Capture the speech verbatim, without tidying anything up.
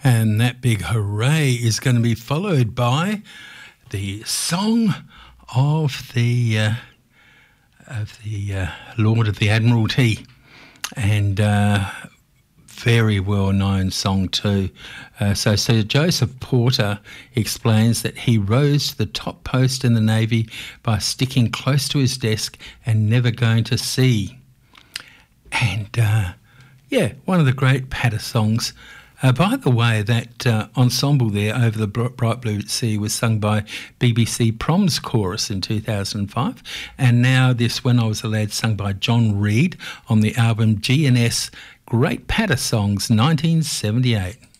And that big hooray is going to be followed by the song of the uh, of the uh, Lord of the Admiralty, and uh, very well-known song too. Uh, so Sir Joseph Porter explains that he rose to the top post in the Navy by sticking close to his desk and never going to sea. And uh, yeah, one of the great patter songs. Uh, by the way, that uh, ensemble there, Over the Bright Blue Sea, was sung by B B C Proms Chorus in two thousand five, and now this When I Was a Lad, sung by John Reid on the album G N S Great Patter Songs nineteen seventy-eight.